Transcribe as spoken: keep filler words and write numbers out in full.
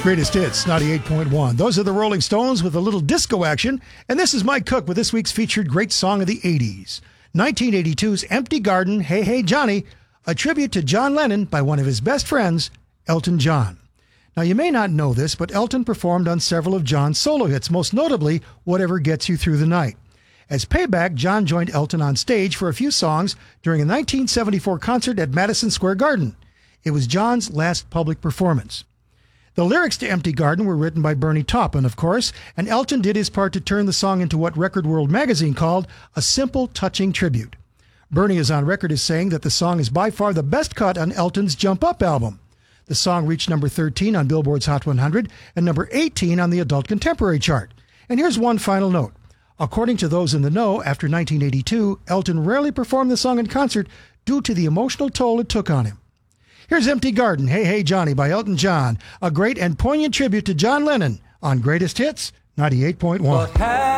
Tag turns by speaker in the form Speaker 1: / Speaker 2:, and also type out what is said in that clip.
Speaker 1: Greatest Hits, ninety-eight point one. Those are the Rolling Stones with a little disco action. And this is Mike Cook with this week's featured great song of the eighties. nineteen eighty-two's Empty Garden, Hey Hey Johnny, a tribute to John Lennon by one of his best friends, Elton John. Now, you may not know this, but Elton performed on several of John's solo hits, most notably Whatever Gets You Through the Night. As payback, John joined Elton on stage for a few songs during a nineteen seventy-four concert at Madison Square Garden. It was John's last public performance. The lyrics to Empty Garden were written by Bernie Taupin, of course, and Elton did his part to turn the song into what Record World magazine called a simple, touching tribute. Bernie is on record as saying that the song is by far the best cut on Elton's Jump Up album. The song reached number thirteen on Billboard's Hot one hundred and number eighteen on the Adult Contemporary chart. And here's one final note. According to those in the know, after nineteen eighty-two, Elton rarely performed the song in concert due to the emotional toll it took on him. Here's Empty Garden, Hey Hey Johnny by Elton John, a great and poignant tribute to John Lennon on Greatest Hits, ninety-eight point one.